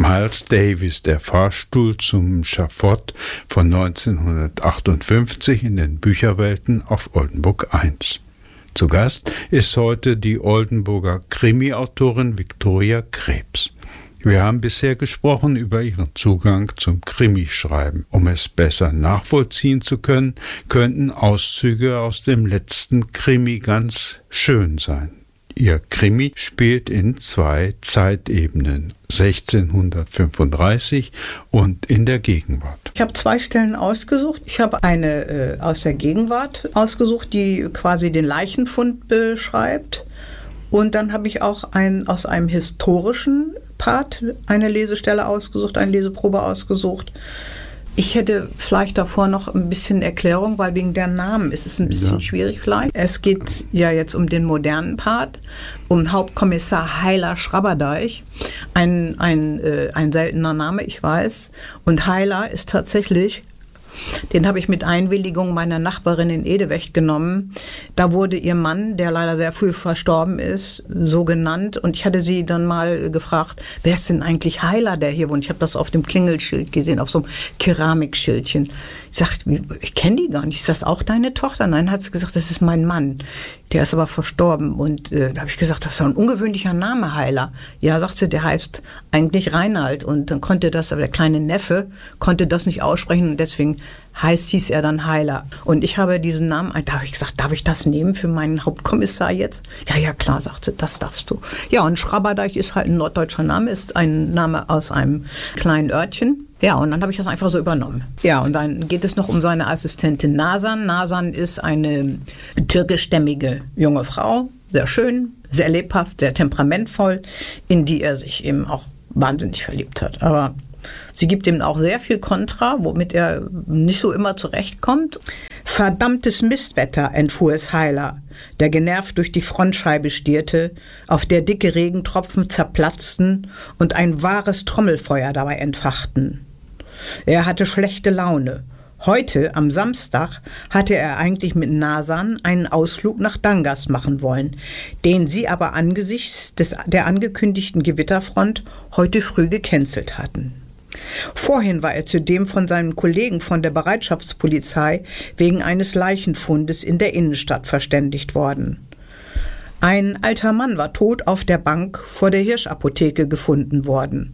Miles Davis, der Fahrstuhl zum Schafott von 1958 in den Bücherwelten auf Oldenburg 1. Zu Gast ist heute die Oldenburger Krimi-Autorin Viktoria Krebs. Wir haben bisher gesprochen über ihren Zugang zum Krimischreiben. Um es besser nachvollziehen zu können, könnten Auszüge aus dem letzten Krimi ganz schön sein. Ihr Krimi spielt in 2 Zeitebenen, 1635 und in der Gegenwart. Ich habe 2 Stellen ausgesucht. Ich habe eine aus der Gegenwart ausgesucht, die quasi den Leichenfund beschreibt. Und dann habe ich auch aus einem historischen Part eine Lesestelle ausgesucht, eine Leseprobe ausgesucht. Ich hätte vielleicht davor noch ein bisschen Erklärung, weil wegen der Namen ist es ein bisschen schwierig vielleicht. Es geht ja jetzt um den modernen Part, um Hauptkommissar Heiler Schraberdeich. Ein seltener Name, ich weiß. Und Heiler ist tatsächlich, den habe ich mit Einwilligung meiner Nachbarin in Edewecht genommen. Da wurde ihr Mann, der leider sehr früh verstorben ist, so genannt. Und ich hatte sie dann mal gefragt, wer ist denn eigentlich Heiler, der hier wohnt? Ich habe das auf dem Klingelschild gesehen, auf so einem Keramikschildchen. Ich sagte, ich kenne die gar nicht. Ist das auch deine Tochter? Nein, hat sie gesagt, das ist mein Mann. Der ist aber verstorben. Und da habe ich gesagt, das ist doch ein ungewöhnlicher Name, Heiler. Ja, sagt sie, der heißt eigentlich Reinhard. Und dann konnte das, aber der kleine Neffe konnte das nicht aussprechen. Und deswegen hieß er dann Heiler. Und ich habe diesen Namen, da habe ich gesagt, darf ich das nehmen für meinen Hauptkommissar jetzt? Ja, klar, sagt sie, das darfst du. Ja, und Schraberdeich ist halt ein norddeutscher Name, ist ein Name aus einem kleinen Örtchen. Ja, und dann habe ich das einfach so übernommen. Ja, und dann geht es noch um seine Assistentin Nasan. Nasan ist eine türkischstämmige junge Frau, sehr schön, sehr lebhaft, sehr temperamentvoll, in die er sich eben auch wahnsinnig verliebt hat. Aber sie gibt ihm auch sehr viel Kontra, womit er nicht so immer zurechtkommt. Verdammtes Mistwetter, entfuhr es Heiler, der genervt durch die Frontscheibe stierte, auf der dicke Regentropfen zerplatzten und ein wahres Trommelfeuer dabei entfachten. Er hatte schlechte Laune. Heute, am Samstag, hatte er eigentlich mit Nasan einen Ausflug nach Dangas machen wollen, den sie aber angesichts der angekündigten Gewitterfront heute früh gecancelt hatten. Vorhin war er zudem von seinem Kollegen von der Bereitschaftspolizei wegen eines Leichenfundes in der Innenstadt verständigt worden. Ein alter Mann war tot auf der Bank vor der Hirschapotheke gefunden worden.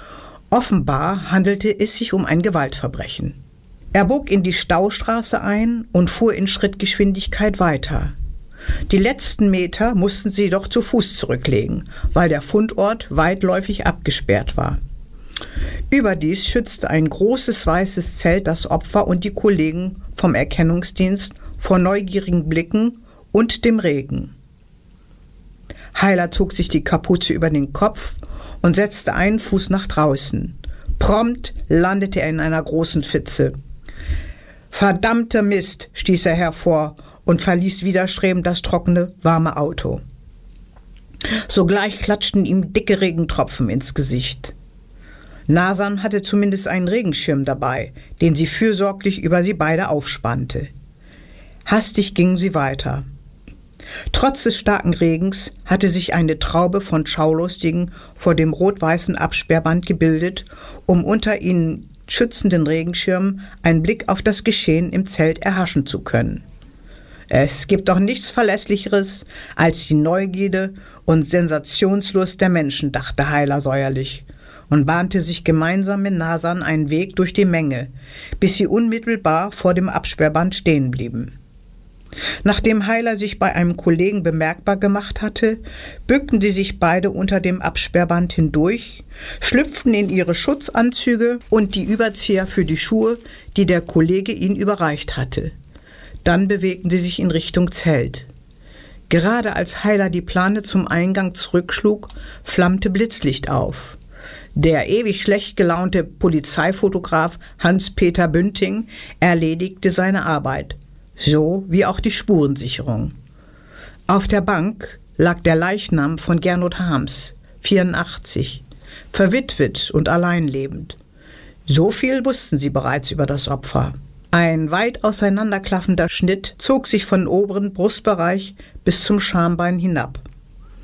Offenbar handelte es sich um ein Gewaltverbrechen. Er bog in die Staustraße ein und fuhr in Schrittgeschwindigkeit weiter. Die letzten Meter mussten sie doch zu Fuß zurücklegen, weil der Fundort weitläufig abgesperrt war. Überdies schützte ein großes weißes Zelt das Opfer und die Kollegen vom Erkennungsdienst vor neugierigen Blicken und dem Regen. Heiler zog sich die Kapuze über den Kopf und setzte einen Fuß nach draußen. Prompt landete er in einer großen Pfütze. »Verdammter Mist«, stieß er hervor und verließ widerstrebend das trockene, warme Auto. Sogleich klatschten ihm dicke Regentropfen ins Gesicht. Nasan hatte zumindest einen Regenschirm dabei, den sie fürsorglich über sie beide aufspannte. Hastig gingen sie weiter. Trotz des starken Regens hatte sich eine Traube von Schaulustigen vor dem rot-weißen Absperrband gebildet, um unter ihnen schützenden Regenschirmen einen Blick auf das Geschehen im Zelt erhaschen zu können. Es gibt doch nichts Verlässlicheres als die Neugierde und Sensationslust der Menschen, dachte Heiler säuerlich und bahnte sich gemeinsam mit Nasan einen Weg durch die Menge, bis sie unmittelbar vor dem Absperrband stehen blieben. Nachdem Heiler sich bei einem Kollegen bemerkbar gemacht hatte, bückten sie sich beide unter dem Absperrband hindurch, schlüpften in ihre Schutzanzüge und die Überzieher für die Schuhe, die der Kollege ihnen überreicht hatte. Dann bewegten sie sich in Richtung Zelt. Gerade als Heiler die Plane zum Eingang zurückschlug, flammte Blitzlicht auf. Der ewig schlecht gelaunte Polizeifotograf Hans-Peter Bünting erledigte seine Arbeit. So wie auch die Spurensicherung. Auf der Bank lag der Leichnam von Gernot Harms, 84, verwitwet und allein lebend. So viel wussten sie bereits über das Opfer. Ein weit auseinanderklaffender Schnitt zog sich von oberen Brustbereich bis zum Schambein hinab.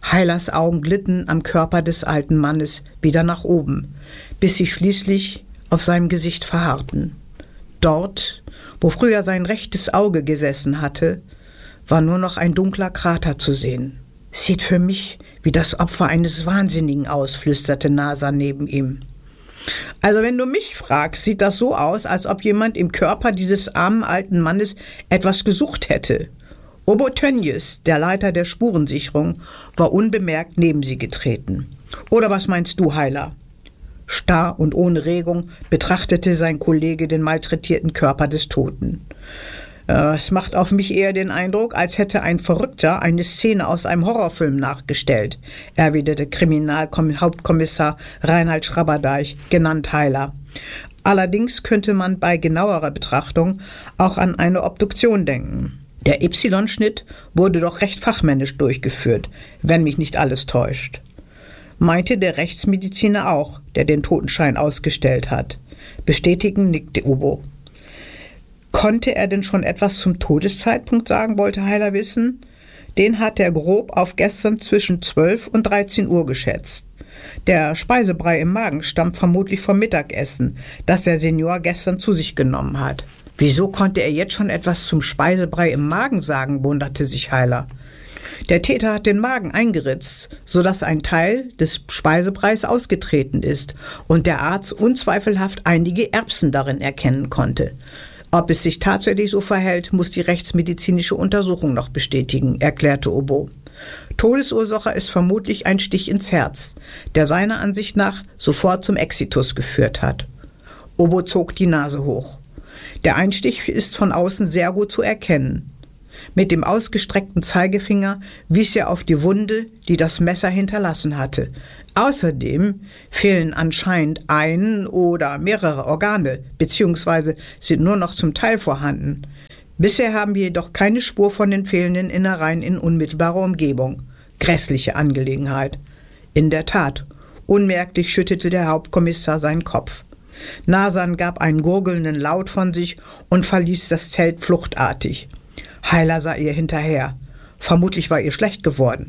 Heilers Augen glitten am Körper des alten Mannes wieder nach oben, bis sie schließlich auf seinem Gesicht verharrten. Dort, wo früher sein rechtes Auge gesessen hatte, war nur noch ein dunkler Krater zu sehen. »Sieht für mich wie das Opfer eines Wahnsinnigen aus«, flüsterte Nasan neben ihm. Also wenn du mich fragst, sieht das so aus, als ob jemand im Körper dieses armen alten Mannes etwas gesucht hätte. Obo Tönjes, der Leiter der Spurensicherung, war unbemerkt neben sie getreten. Oder was meinst du, Heiler? Starr und ohne Regung betrachtete sein Kollege den malträtierten Körper des Toten. Es macht auf mich eher den Eindruck, als hätte ein Verrückter eine Szene aus einem Horrorfilm nachgestellt, erwiderte Kriminalhauptkommissar Reinhard Schraberdeich, genannt Heiler. Allerdings könnte man bei genauerer Betrachtung auch an eine Obduktion denken. Der Y-Schnitt wurde doch recht fachmännisch durchgeführt, wenn mich nicht alles täuscht. Meinte der Rechtsmediziner auch, der den Totenschein ausgestellt hat. Bestätigend nickte Obo. Konnte er denn schon etwas zum Todeszeitpunkt sagen, wollte Heiler wissen. Den hat er grob auf gestern zwischen 12 und 13 Uhr geschätzt. Der Speisebrei im Magen stammt vermutlich vom Mittagessen, das der Senior gestern zu sich genommen hat. Wieso konnte er jetzt schon etwas zum Speisebrei im Magen sagen, wunderte sich Heiler. Der Täter hat den Magen eingeritzt, sodass ein Teil des Speisebreis ausgetreten ist und der Arzt unzweifelhaft einige Erbsen darin erkennen konnte. Ob es sich tatsächlich so verhält, muss die rechtsmedizinische Untersuchung noch bestätigen, erklärte Obo. Todesursache ist vermutlich ein Stich ins Herz, der seiner Ansicht nach sofort zum Exitus geführt hat. Obo zog die Nase hoch. Der Einstich ist von außen sehr gut zu erkennen. Mit dem ausgestreckten Zeigefinger wies er auf die Wunde, die das Messer hinterlassen hatte. Außerdem fehlen anscheinend ein oder mehrere Organe, beziehungsweise sind nur noch zum Teil vorhanden. Bisher haben wir jedoch keine Spur von den fehlenden Innereien in unmittelbarer Umgebung. Grässliche Angelegenheit. In der Tat, unmerklich schüttelte der Hauptkommissar seinen Kopf. Nasan gab einen gurgelnden Laut von sich und verließ das Zelt fluchtartig. Heiler sah ihr hinterher. Vermutlich war ihr schlecht geworden.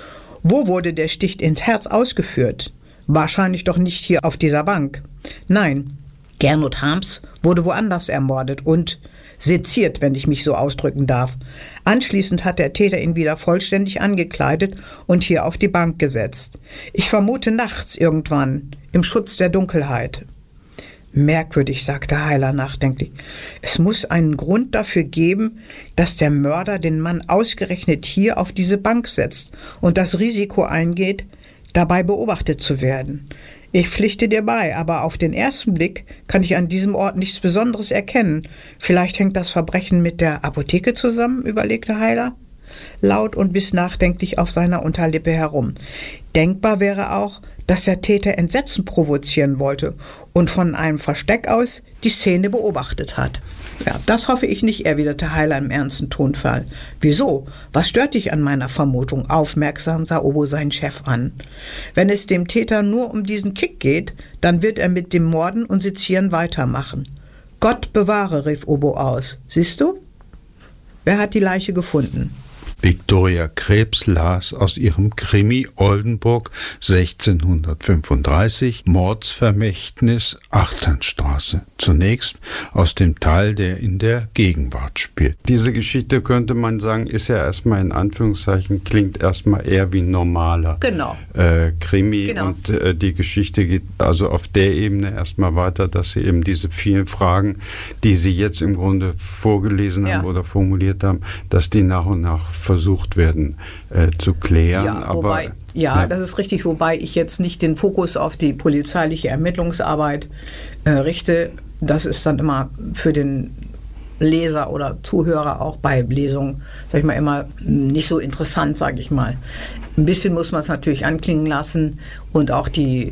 Wo wurde der Stich ins Herz ausgeführt? Wahrscheinlich doch nicht hier auf dieser Bank. Nein, Gernot Harms wurde woanders ermordet und seziert, wenn ich mich so ausdrücken darf. Anschließend hat der Täter ihn wieder vollständig angekleidet und hier auf die Bank gesetzt. Ich vermute nachts irgendwann, im Schutz der Dunkelheit. Merkwürdig, sagte Heiler nachdenklich. Es muss einen Grund dafür geben, dass der Mörder den Mann ausgerechnet hier auf diese Bank setzt und das Risiko eingeht, dabei beobachtet zu werden. Ich pflichte dir bei, aber auf den ersten Blick kann ich an diesem Ort nichts Besonderes erkennen. Vielleicht hängt das Verbrechen mit der Apotheke zusammen, überlegte Heiler, laut und biss nachdenklich auf seiner Unterlippe herum. Denkbar wäre auch, dass der Täter Entsetzen provozieren wollte und von einem Versteck aus die Szene beobachtet hat. Ja, das hoffe ich nicht, erwiderte Heiler im ernsten Tonfall. Wieso? Was stört dich an meiner Vermutung? Aufmerksam sah Obo seinen Chef an. Wenn es dem Täter nur um diesen Kick geht, dann wird er mit dem Morden und Sezieren weitermachen. Gott bewahre, rief Obo aus. Siehst du? Wer hat die Leiche gefunden? Viktoria Krebs las aus ihrem Krimi Oldenburg 1635 Mordsvermächtnis Achternstraße. Zunächst aus dem Teil, der in der Gegenwart spielt. Diese Geschichte, könnte man sagen, ist ja erstmal in Anführungszeichen, klingt erstmal eher wie ein normaler Krimi. Genau. Und die Geschichte geht also auf der Ebene erstmal weiter, dass sie eben diese vielen Fragen, die sie jetzt im Grunde vorgelesen haben oder formuliert haben, dass die nach und nach versucht werden zu klären. Ja, wobei, das ist richtig, wobei ich jetzt nicht den Fokus auf die polizeiliche Ermittlungsarbeit richte. Das ist dann immer für den Leser oder Zuhörer auch bei Lesungen, sag ich mal, immer nicht so interessant, sage ich mal. Ein bisschen muss man es natürlich anklingen lassen und auch die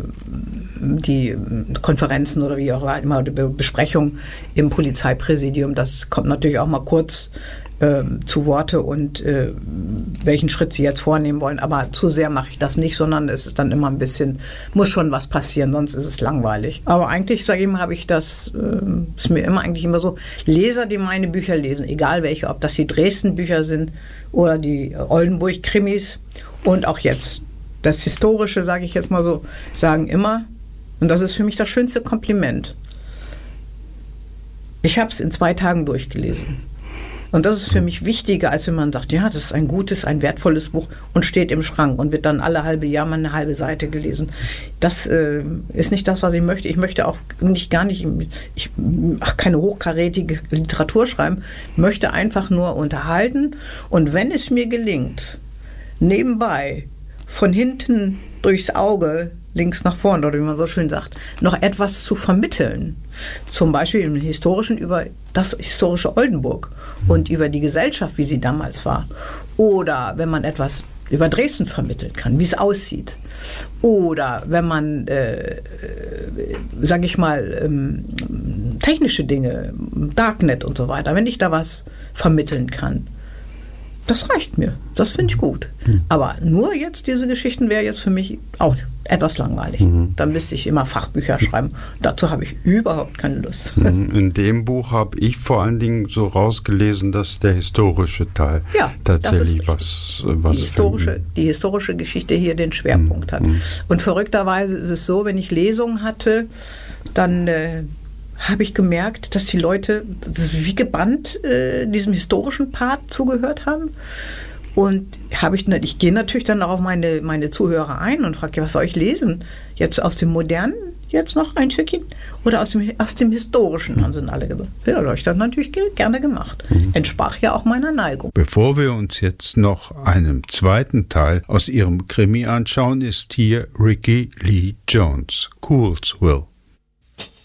Konferenzen oder wie auch immer, die Besprechung im Polizeipräsidium, das kommt natürlich auch mal kurz zu Worte und welchen Schritt sie jetzt vornehmen wollen. Aber zu sehr mache ich das nicht, sondern es ist dann immer ein bisschen, muss schon was passieren, sonst ist es langweilig. Aber eigentlich, sage ich mal, habe ich das, ist mir eigentlich immer so, Leser, die meine Bücher lesen, egal welche, ob das die Dresden-Bücher sind oder die Oldenburg-Krimis Und auch jetzt. Das Historische, sage ich jetzt mal so, sagen immer, und das ist für mich das schönste Kompliment, ich habe es in 2 Tagen durchgelesen. Und das ist für mich wichtiger, als wenn man sagt, ja, das ist ein gutes, ein wertvolles Buch und steht im Schrank und wird dann alle halbe Jahr mal eine halbe Seite gelesen. Das ist nicht das, was ich möchte. Ich möchte auch keine hochkarätige Literatur schreiben, möchte einfach nur unterhalten. Und wenn es mir gelingt, nebenbei von hinten durchs Auge links nach vorn, oder wie man so schön sagt, noch etwas zu vermitteln. Zum Beispiel im Historischen über das historische Oldenburg und über die Gesellschaft, wie sie damals war. Oder wenn man etwas über Dresden vermitteln kann, wie es aussieht. Oder wenn man, sage ich mal, technische Dinge, Darknet und so weiter, wenn ich da was vermitteln kann. Das reicht mir. Das finde ich gut. Aber nur jetzt diese Geschichten wäre jetzt für mich auch etwas langweilig. Dann müsste ich immer Fachbücher schreiben. Dazu habe ich überhaupt keine Lust. In dem Buch habe ich vor allen Dingen so rausgelesen, dass der historische Teil tatsächlich was die historische Geschichte hier den Schwerpunkt hat. Und verrückterweise ist es so, wenn ich Lesungen hatte, dann habe ich gemerkt, dass die Leute wie gebannt diesem historischen Part zugehört haben. Und ich gehe natürlich dann auch auf meine Zuhörer ein und frage, was soll ich lesen? Jetzt aus dem Modernen, jetzt noch ein Stückchen? Oder aus dem Historischen, haben sie dann alle gesagt. Ja, das habe ich dann natürlich gerne gemacht. Entsprach ja auch meiner Neigung. Bevor wir uns jetzt noch einen zweiten Teil aus ihrem Krimi anschauen, ist hier Ricky Lee Jones, Coolsville.